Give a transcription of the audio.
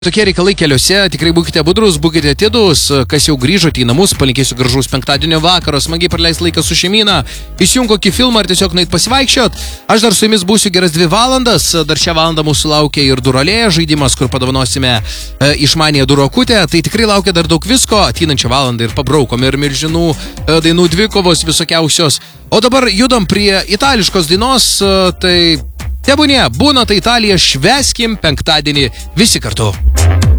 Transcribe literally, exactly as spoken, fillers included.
Tokie reikalai keliuose, tikrai būkite budrus, būkite atidus, kas jau grįžote į namus, palinkėsiu gražaus penktadienio vakaro, smagiai praleis laiką su šeimyna, įsijung kokį filmą ar tiesiog nueit pasivaikščiot. Aš dar su jumis būsiu geras dvi valandas, dar šią valandą mūsų laukia ir durolėje žaidimas, kur padovanosime e, išmanėję durokutę, tai tikrai laukia dar daug visko, ateinančią valandą ir pabraukom ir milžinų e, dainų dvikovos visokiausios. O dabar judam prie itališkos dainos, e, tai tebūnie, būna tai Italija, švęskim penktadienį visi kartu.